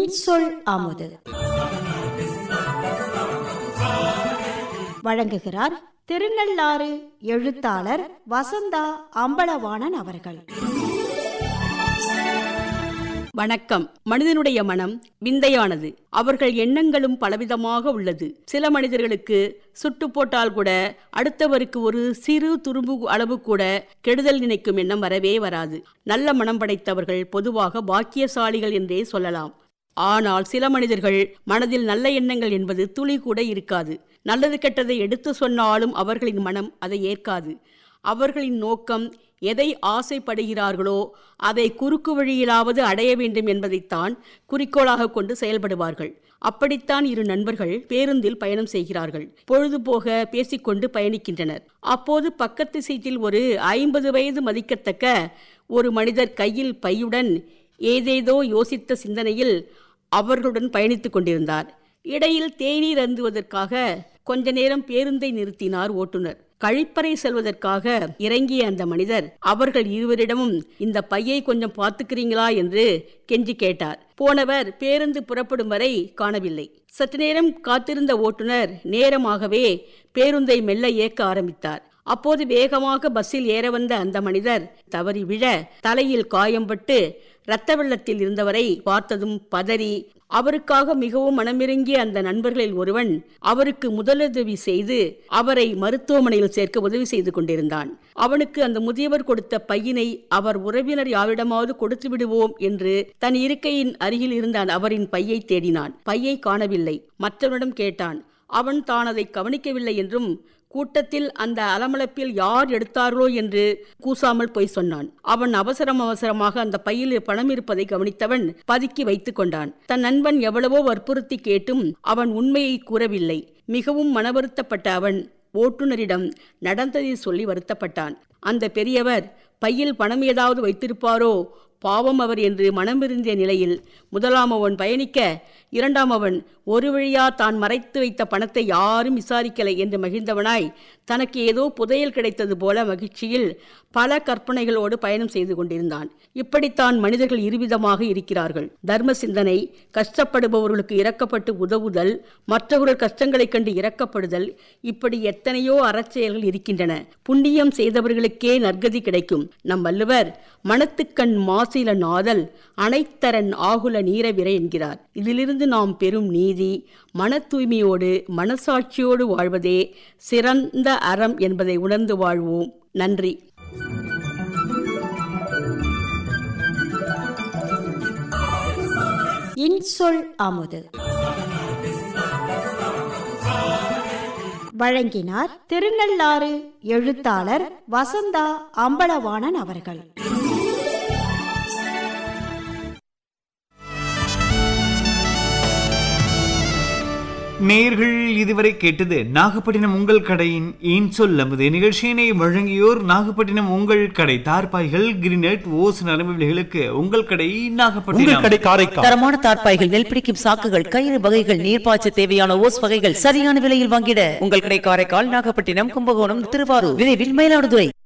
இன்சொல் அமுது வழங்குகிறார் திருநள்ளாறு எழுத்தாளர் வசந்தா அம்பலவாணன் அவர்கள். வணக்கம். மனிதனுடைய மனம் விந்தையானது. அவர்கள் எண்ணங்களும் பலவிதமாக உள்ளது. சில மனிதர்களுக்கு சுட்டு போட்டால் கூட அடுத்தவருக்கு ஒரு சிறு துரும்பு அளவு கூட கெடுதல் நினைக்கும் எண்ணம் வரவே வராது. நல்ல மனம் படைத்தவர்கள் பொதுவாக பாக்கியசாலிகள் என்றே சொல்லலாம். ஆனால் சில மனிதர்கள் மனதில் நல்ல எண்ணங்கள் என்பது துளி கூட இருக்காது. நல்லது கெட்டதை எடுத்து சொன்னாலும் அவர்களின் மனம் அதை ஏற்காது. அவர்களின் நோக்கம் எதை ஆசைப்படுகிறார்களோ அதை குறுக்கு வழியிலாவது அடைய வேண்டும் என்பதைத்தான் குறிக்கோளாக கொண்டு செயல்படுவார்கள். அப்படித்தான் இரு நண்பர்கள் பேருந்தில் பயணம் செய்கிறார்கள். பொழுதுபோக பேசிக்கொண்டு பயணிக்கின்றனர். அப்போது பக்கத்து சீட்டில் ஒரு 50 வயது மதிக்கத்தக்க ஒரு மனிதர் கையில் பையுடன் ஏதேதோ யோசித்த சிந்தனையில் அவர்களுடன் பயணித்துக் கொண்டிருந்தார். இடையில் தேநீர் அருந்துவதற்காக கொஞ்ச நேரம் பேருந்தை நிறுத்தினார் ஓட்டுநர். கழிப்பறை செல்வதற்காக இறங்கிய அந்த மனிதர் அவர்கள் இருவரிடமும் இந்த பையை கொஞ்சம் பார்த்துக்கிறீங்களா என்று கெஞ்சி கேட்டார். போனவர் பேருந்து புறப்படும் வரை காணவில்லை. சற்று நேரம் காத்திருந்த ஓட்டுநர் நேரமாகவே பேருந்தை மெல்ல இயக்க ஆரம்பித்தார். அப்போது வேகமாக பஸ்ஸில் ஏற வந்த அந்த மனிதர் தவறி விழ தலையில் காயம்பட்டு இரத்த வெள்ளத்தில் இருந்தவரை பார்த்ததும் பதறி அவருக்காக மிகவும் மனமிறங்கிய அந்த நண்பர்களில் ஒருவன் அவருக்கு முதலுதவி செய்து அவரை மருத்துவமனையில் சேர்க்க உதவி செய்து கொண்டிருந்தான். அவனுக்கு அந்த முதியவர் கொடுத்த பையினை அவர் உறவினர் யாரிடமாவது கொடுத்து விடுவோம் என்று தன் இருக்கையின் அருகில் இருந்த அவரின் பையை தேடினான். பையை காணவில்லை. மற்றவனிடம் கேட்டான். அவன் தான் அதை கவனிக்கவில்லை என்றும் கூட்டத்தில் அந்த அலமளப்பில் யார் எடுத்தார்களோ என்று கூசாமல் போய் சொன்னான். அவன் அவசரமாக அந்த பையில் பணம் இருப்பதை கவனித்தவன் பதுக்கி வைத்துக் கொண்டான். தன் நண்பன் எவ்வளவோ வற்புறுத்தி கேட்டும் அவன் உண்மையை கூறவில்லை. மிகவும் மனவருத்தப்பட்ட அவன் ஓட்டுநரிடம் நடந்ததை சொல்லி வருத்தப்பட்டான். அந்த பெரியவர் பையில் பணம் ஏதாவது வைத்திருப்பாரோ பாவம் அவர் என்று மனமிருந்திய நிலையில் முதலாம் அவன் பயணிக்க, இரண்டாம் அவன் ஒரு வழியா தான் மறைத்து வைத்த பணத்தை யாரும் விசாரிக்கலை என்று மகிழ்ந்தவனாய் தனக்கு ஏதோ புதையல் கிடைத்தது போல மகிழ்ச்சியில் பல கற்பனைகளோடு பயணம் செய்து கொண்டிருந்தான். இப்படித்தான் மனிதர்கள் இருவிதமாக இருக்கிறார்கள். தர்ம சிந்தனை, கஷ்டப்படுபவர்களுக்கு இரக்கப்பட்டு உதவுதல், மற்றவர்கள் கஷ்டங்களைக் கண்டு இரக்கப்படுதல், இப்படி எத்தனையோ அறச்செயல்கள் இருக்கின்றன. புண்ணியம் செய்தவர்களுக்கே நற்கதி கிடைக்கும். நம் வள்ளுவர் மனத்துக்கண் மாசில நாதல் அனைத்தரன் ஆகுல நீரவிர என்கிறார். இதிலிருந்து நாம் பெறும் நீதி மன தூய்மையோடு மனசாட்சியோடு வாழ்வதே சிறந்த அறம் என்பதை உணர்ந்து வாழ்வோம். நன்றி. இன்சொல் அமுது வழங்கினார் திருநள்ளாறு எழுத்தாளர் வசந்தா அம்பலவாணன் அவர்கள். நேயர்கள் இதுவரை கேட்டது நாகப்பட்டினம் உங்கள் கடையின் இன்சொல் அமுது நிகழ்ச்சியினை வழங்கியோர் நாகப்பட்டினம் உங்கள் கடை தார்பாய்கள், கிரினெட், ஓஸ் நரம்பு விலைகளுக்கு உங்கள் கடை நாகப்பட்டினம். தரமான தார்பாய்கள், நெல் பிடிக்கும் சாக்குகள், கயிறு வகைகள், நீர்ப்பாய்ச்ச தேவையான ஓஸ் வகைகள் சரியான விலையில் வாங்கிட உங்கள் கடை காரைக்கால், நாகப்பட்டினம், கும்பகோணம், திருவாரூர், விரைவில் மயிலாடுதுறை.